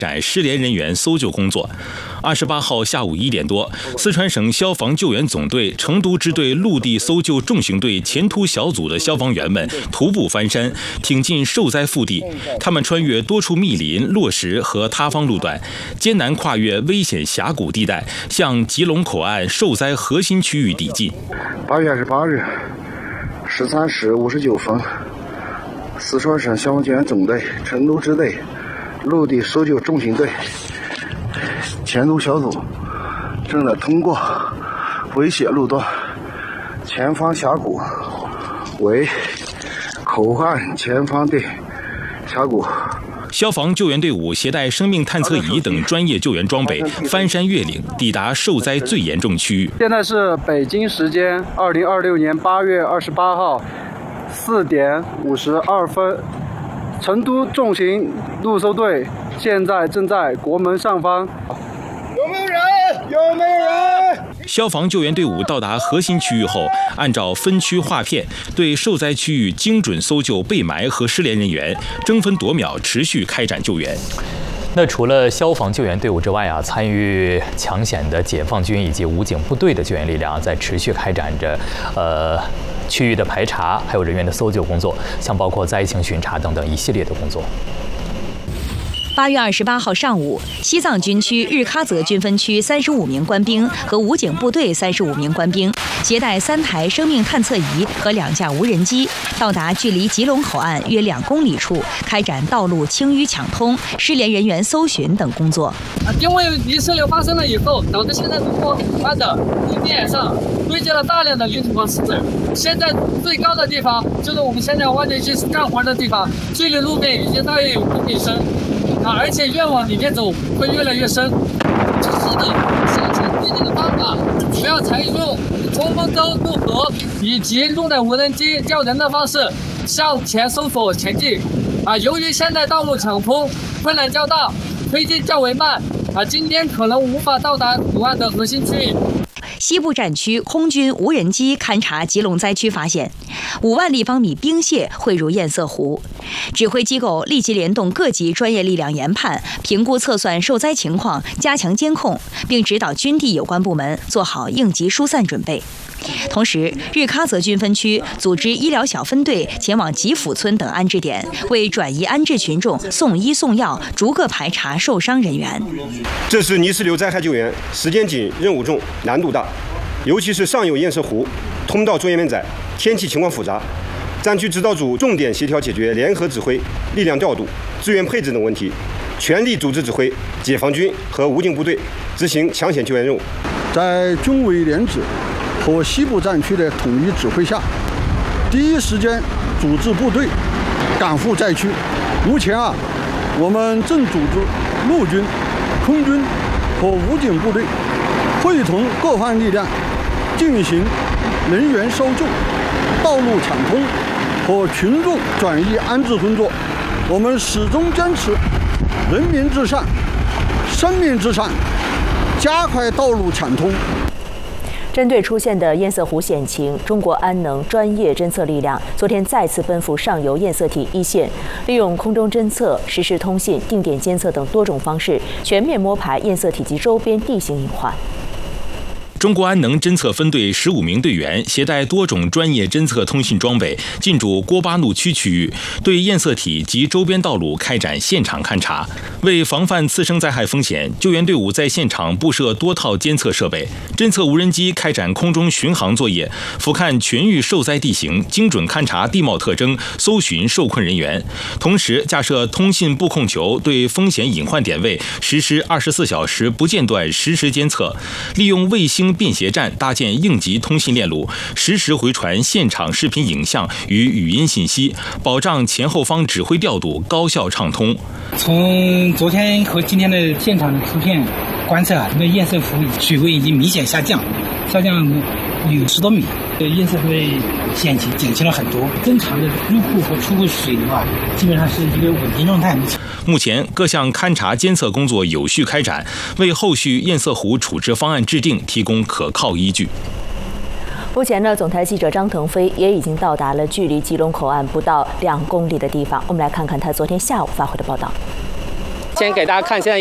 展失联人员搜救工作。28号下午1点多，四川省消防救援总队成都支队陆地搜救重型队前突小组的消防员们徒步翻山，挺进受灾腹地。他们穿越多处密林、落石和塌方路段，艰难跨越危险峡谷地带，向吉隆口岸受灾核心区域抵近。 8月28日13时59分，四川省消防救援总队成都支队陆地搜救重型队前突小组正在通过危险路段，前方峡谷为口岸前方的峡谷。 消防救援队伍携带生命探测仪等专业救援装备，翻山越岭，抵达受灾最严重区域。 现在是北京时间2026年8月28号4点52分，成都重型陆搜队现在正在国门上方。 有没有人？有没有人？ 消防救援队伍到达核心区域后，按照分区划片，对受灾区域精准搜救被埋和失联人员，争分夺秒持续开展救援。 那除了消防救援队伍之外啊，参与抢险的解放军以及武警部队的救援力量在持续开展着区域的排查，还有人员的搜救工作，像包括灾情巡查等等一系列的工作。 8月28号上午，西藏军区日喀则军分区35名官兵和武警部队35名官兵，携带3台生命探测仪和2架无人机，到达距离吉隆口岸约2公里处，开展道路清淤抢通、失联人员搜寻等工作。 因为泥石流发生了以后，导致现在中国海岸的地面上堆积了大量的泥土和石子。现在最高的地方就是我们现在挖掘机干活的地方，距离路面已经大约有5米深。而且越往里面走会越来越深。这是的，下潜必经的方法主要采用冲锋舟渡河以及用的无人机叫人的方式向前搜索前进。由于现在道路抢通，困难较大，推进较为慢。今天可能无法到达口岸的核心区域。 西部战区空军无人机勘察吉隆灾区发现，5万立方米冰屑汇入堰塞湖。指挥机构立即联动各级专业力量研判、评估测算受灾情况，加强监控，并指导军地有关部门做好应急疏散准备。同时，日喀则军分区组织医疗小分队前往吉府村等安置点，为转移安置群众送医送药，逐个排查受伤人员。 这是泥石流灾害救援，时间紧、任务重、难度大，尤其是上游堰塞湖，通道作业面窄，天气情况复杂，战区指导组重点协调解决联合指挥、力量调度、资源配置等问题，全力组织指挥解放军和武警部队执行抢险救援任务。 在军委联指和西部战区的统一指挥下，第一时间组织部队赶赴灾区。目前我们正组织陆军、空军和武警部队会同各方力量进行人员搜救、道路抢通和群众转移安置工作。我们始终坚持人民至上、生命至上，加快道路抢通。 针对出现的堰塞湖险情，中国安能专业侦测力量昨天再次奔赴上游堰塞体一线，利用空中侦测、实时通信、定点监测等多种方式，全面摸排堰塞体及周边地形隐患。 中国安能侦测分队15名队员携带多种专业侦测通讯装备，进驻郭巴路区区域，对堰塞体及周边道路开展现场勘查。为防范次生灾害风险，救援队伍在现场布设多套监测设备，侦测无人机开展空中巡航作业，俯瞰全域受灾地形，精准勘察地貌特征，搜寻受困人员。同时，架设通信布控球，对风险隐患点位实施24小时不间断实时监测，利用卫星便携站搭建应急通信链路，实时回传现场视频影像与语音信息，保障前后方指挥调度高效畅通。 从昨天和今天的现场图片观测，那堰塞湖水位已经明显下降有10多米，堰塞湖的险情减轻了很多。正常的入库和出库水流基本上是一个稳定状态。 目前各项勘察监测工作有序开展，为后续堰塞湖处置方案制定提供可靠依据。 目前呢，总台记者张腾飞也已经到达了距离吉隆口岸不到2公里的地方。我们来看看他昨天下午发回的报道。 先给大家看现在。